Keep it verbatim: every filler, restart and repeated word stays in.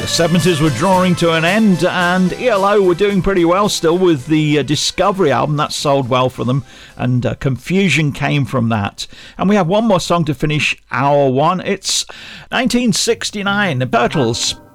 seventies were drawing to an end, and E L O were doing pretty well still with the uh, Discovery album. That sold well for them, and uh, Confusion came from that. And we have one more song to finish hour one. It's nineteen sixty-nine, the Turtles,